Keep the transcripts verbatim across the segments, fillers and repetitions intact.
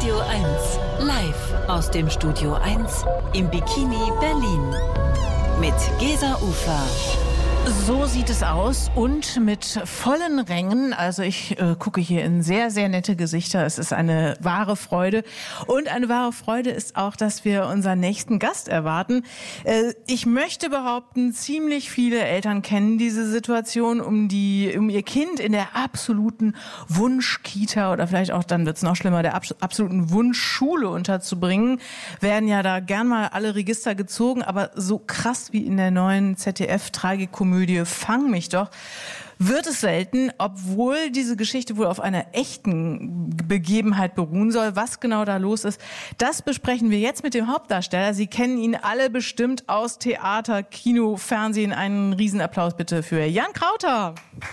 Radio eins, live aus dem Studio eins im Bikini Berlin mit Gesa Ufer. So sieht es aus und mit vollen Rängen. Also ich äh, gucke hier in sehr, sehr nette Gesichter. Es ist eine wahre Freude. Und eine wahre Freude ist auch, dass wir unseren nächsten Gast erwarten. Äh, ich möchte behaupten, ziemlich viele Eltern kennen diese Situation, um die, um ihr Kind in der absoluten Wunschkita oder vielleicht auch, dann wird es noch schlimmer, der abs- absoluten Wunschschule unterzubringen. Werden ja da gern mal alle Register gezogen, aber so krass wie in der neuen Z D F-Tragikomödie Fang mich doch, wird es selten, obwohl diese Geschichte wohl auf einer echten Begebenheit beruhen soll. Was genau da los ist, das besprechen wir jetzt mit dem Hauptdarsteller. Sie kennen ihn alle bestimmt aus Theater, Kino, Fernsehen. Einen Riesenapplaus bitte für Jan Krauter.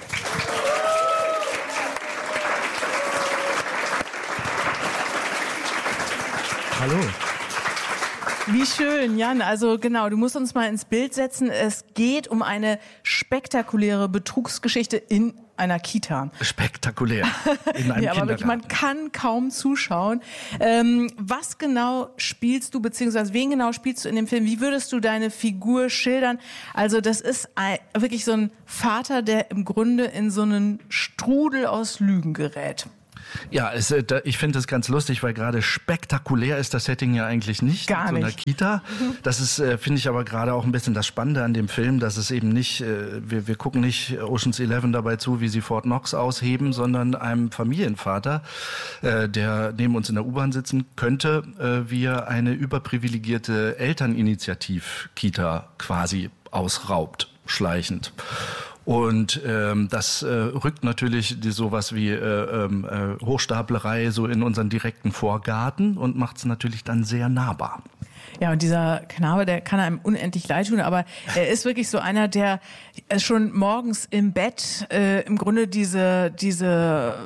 Hallo. Wie schön, Jan. Also genau, du musst uns mal ins Bild setzen. Es geht um eine spektakuläre Betrugsgeschichte in einer Kita. Spektakulär. In einem ja, aber wirklich, man kann kaum zuschauen. Ähm, was genau spielst du, beziehungsweise wen genau spielst du in dem Film? Wie würdest du deine Figur schildern? Also das ist ein, wirklich so ein Vater, der im Grunde in so einen Strudel aus Lügen gerät. Ja, es, ich finde das ganz lustig, weil gerade spektakulär ist das Setting ja eigentlich nicht. Gar in so einer nicht. Kita. Das ist, finde ich, aber gerade auch ein bisschen das Spannende an dem Film, dass es eben nicht, wir, wir gucken nicht Ocean's Eleven dabei zu, wie sie Fort Knox ausheben, sondern einem Familienvater, der neben uns in der U-Bahn sitzen könnte, wie er eine überprivilegierte Elterninitiativ-Kita quasi ausraubt, schleichend. Und ähm, das äh, rückt natürlich die, sowas wie äh, äh, Hochstaplerei so in unseren direkten Vorgarten und macht es natürlich dann sehr nahbar. Ja, und dieser Knabe, der kann einem unendlich leid tun, aber er ist wirklich so einer, der schon morgens im Bett äh, im Grunde diese diese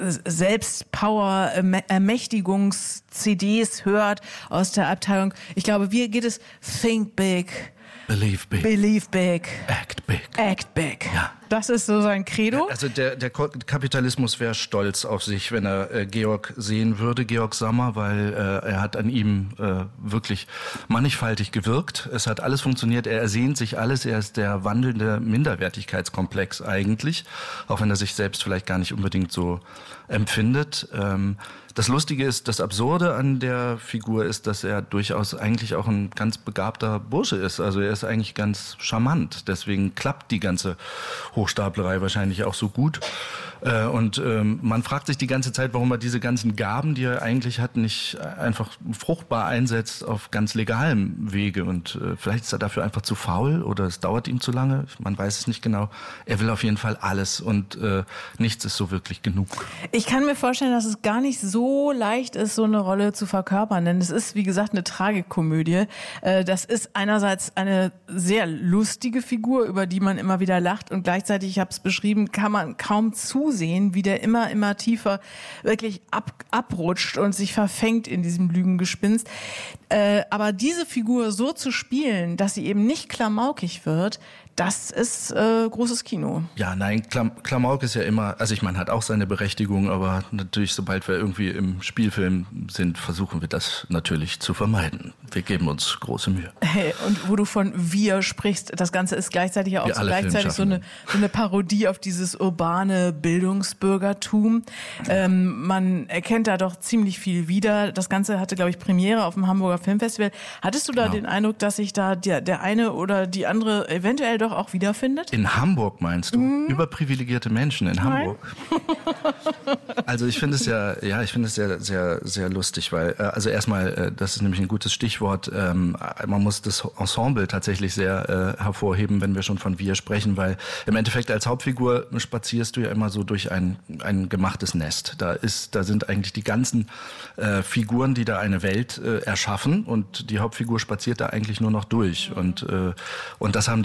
Selbstpower-Ermächtigungs-C Ds hört aus der Abteilung. Ich glaube, wie geht es? Think big. Believe big. Believe big. Act big. Act big. Ja. Das ist so sein Credo. Also der, der Kapitalismus wäre stolz auf sich, wenn er äh, Georg sehen würde, Georg Sommer, weil äh, er hat an ihm äh, wirklich mannigfaltig gewirkt. Es hat alles funktioniert, er ersehnt sich alles, er ist der wandelnde Minderwertigkeitskomplex eigentlich, auch wenn er sich selbst vielleicht gar nicht unbedingt so empfindet. Ähm, das Lustige ist, das Absurde an der Figur ist, dass er durchaus eigentlich auch ein ganz begabter Bursche ist. Also er ist eigentlich ganz charmant, deswegen klappt die ganze Hochstaplerei wahrscheinlich auch so gut. Äh, und ähm, man fragt sich die ganze Zeit, warum er diese ganzen Gaben, die er eigentlich hat, nicht einfach fruchtbar einsetzt auf ganz legalem Wege. Und äh, vielleicht ist er dafür einfach zu faul oder es dauert ihm zu lange. Man weiß es nicht genau. Er will auf jeden Fall alles und äh, nichts ist so wirklich genug. Ich kann mir vorstellen, dass es gar nicht so leicht ist, so eine Rolle zu verkörpern. Denn es ist, wie gesagt, eine Tragikomödie. Äh, das ist einerseits eine sehr lustige Figur, über die man immer wieder lacht. Und gleichzeitig, ich habe es beschrieben, kann man kaum zusehen, wie der immer, immer tiefer wirklich ab, abrutscht und sich verfängt in diesem Lügengespinst. Äh, aber diese Figur so zu spielen, dass sie eben nicht klamaukig wird, das ist äh, großes Kino. Ja, nein, Klam- Klamauk ist ja immer, also ich meine, hat auch seine Berechtigung, aber natürlich, sobald wir irgendwie im Spielfilm sind, versuchen wir das natürlich zu vermeiden. Wir geben uns große Mühe. Hey, und wo du von wir sprichst, das Ganze ist gleichzeitig ja auch so gleichzeitig so eine, so eine Parodie auf dieses urbane Bildungsbürgertum. Ähm, man erkennt da doch ziemlich viel wieder. Das Ganze hatte, glaube ich, Premiere auf dem Hamburger Filmfestival. Hattest du da genau. den Eindruck, dass sich da der, der eine oder die andere eventuell doch auch wiederfindet? In Hamburg meinst du? Mhm. Überprivilegierte Menschen in Hamburg. Also ich finde es ja, ja, ich finde es sehr, sehr, sehr lustig, weil, also erstmal, das ist nämlich ein gutes Stichwort, ähm, man muss das Ensemble tatsächlich sehr äh, hervorheben, wenn wir schon von wir sprechen, weil im Endeffekt als Hauptfigur spazierst du ja immer so durch ein, ein gemachtes Nest. Da ist, da sind eigentlich die ganzen äh, Figuren, die da eine Welt äh, erschaffen und die Hauptfigur spaziert da eigentlich nur noch durch und, äh, und das haben die in diesem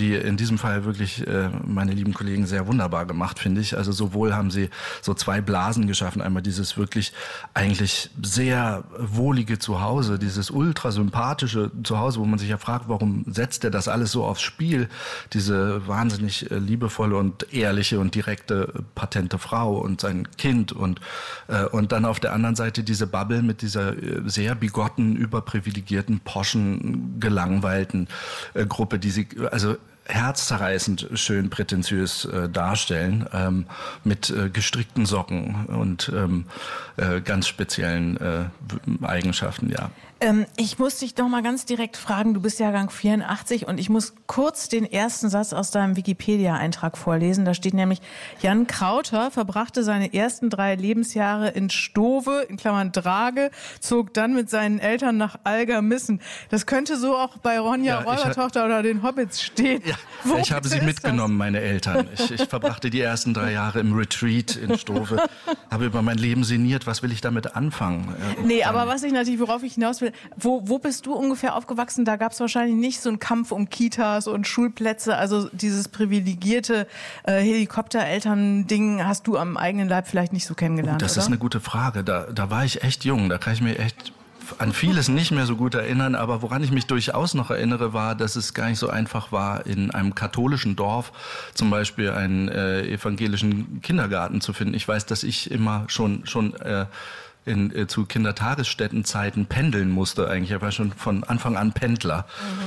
diesem Fall wirklich äh, meine lieben Kollegen sehr wunderbar gemacht, finde ich. Also sowohl haben sie so zwei Blasen geschaffen, einmal dieses wirklich eigentlich sehr wohlige Zuhause, dieses ultra sympathische Zuhause, wo man sich ja fragt, warum setzt er das alles so aufs Spiel? Diese wahnsinnig äh, liebevolle und ehrliche und direkte, patente Frau und sein Kind und, äh, und dann auf der anderen Seite diese Bubble mit dieser äh, sehr bigotten, überprivilegierten, poschen, gelangweilten äh, Gruppe, die sie also herzzerreißend schön prätentiös äh, darstellen, ähm, mit äh, gestrickten Socken und ähm, äh, ganz speziellen äh, Eigenschaften, ja. Ähm, ich muss dich doch mal ganz direkt fragen, du bist Jahrgang vierundachtzig und ich muss kurz den ersten Satz aus deinem Wikipedia-Eintrag vorlesen. Da steht nämlich, Jan Krauter verbrachte seine ersten drei Lebensjahre in Stove, in Klammern Drage, zog dann mit seinen Eltern nach Algermissen. Das könnte so auch bei Ronja Ja, Räubertochter oder den Hobbits stehen. Ja, Wo ich habe sie mitgenommen, das? meine Eltern. Ich, ich verbrachte die ersten drei Jahre im Retreat in Stove, habe über mein Leben sinniert. Was will ich damit anfangen? Nee, aber was ich natürlich, worauf ich hinaus will, Wo, wo bist du ungefähr aufgewachsen? Da gab es wahrscheinlich nicht so einen Kampf um Kitas und Schulplätze. Also dieses privilegierte äh, Helikoptereltern-Ding hast du am eigenen Leib vielleicht nicht so kennengelernt, Das oder? ist eine gute Frage. Da, da war ich echt jung. Da kann ich mir echt an vieles nicht mehr so gut erinnern. Aber woran ich mich durchaus noch erinnere, war, dass es gar nicht so einfach war, in einem katholischen Dorf zum Beispiel einen äh, evangelischen Kindergarten zu finden. Ich weiß, dass ich immer schon... schon äh, In, äh, zu Kindertagesstättenzeiten pendeln musste eigentlich. Ich war schon von Anfang an Pendler.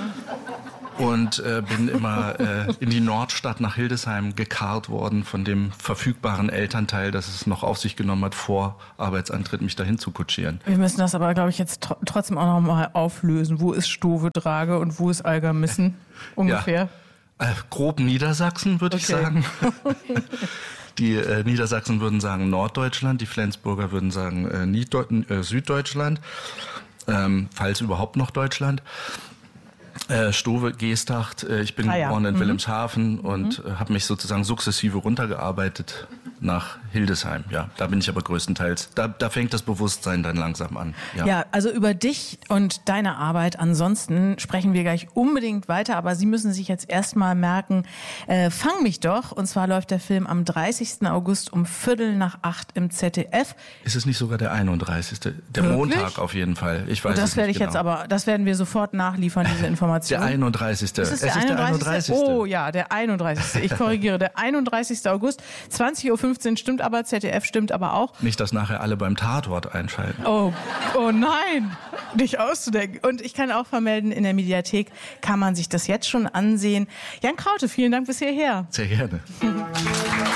Mhm. Und äh, bin immer äh, in die Nordstadt nach Hildesheim gekarrt worden von dem verfügbaren Elternteil, das es noch auf sich genommen hat, vor Arbeitsantritt mich dahin zu kutschieren. Wir müssen das aber, glaube ich, jetzt tr- trotzdem auch noch mal auflösen. Wo ist Stove Drage und wo ist Algermissen ungefähr? Ja. Äh, grob Niedersachsen, würde okay. ich sagen. Die äh, Niedersachsen würden sagen Norddeutschland, die Flensburger würden sagen äh, Nieddeut- äh, Süddeutschland, ähm, falls überhaupt noch Deutschland. Äh, Stove, Geesthacht, äh, ich bin ah, ja. geboren in mhm. Wilhelmshaven und mhm. äh, habe mich sozusagen sukzessive runtergearbeitet nach Hildesheim. Ja, da bin ich aber größtenteils, da, da fängt das Bewusstsein dann langsam an. Ja. ja, also über dich und deine Arbeit ansonsten sprechen wir gleich unbedingt weiter, aber Sie müssen sich jetzt erstmal merken, äh, Fang mich doch, und zwar läuft der Film am dreißigsten August um Viertel nach acht im Z D F. Ist es nicht sogar der einunddreißigste? Der Wirklich? Montag auf jeden Fall. Ich weiß und das es werde nicht ich genau. jetzt aber, das werden wir sofort nachliefern, diese Information. Der einunddreißigste. Ist es, es der ist der einunddreißigste? einunddreißigste. Oh ja, der einunddreißigste. Ich korrigiere, der einunddreißigste August, zwanzig Uhr fünfzehn stimmt aber, Z D F stimmt aber auch. Nicht, dass nachher alle beim Tatort einschalten. Oh, oh nein, nicht auszudenken. Und ich kann auch vermelden, in der Mediathek kann man sich das jetzt schon ansehen. Jan Kraute, vielen Dank bis hierher. Sehr gerne.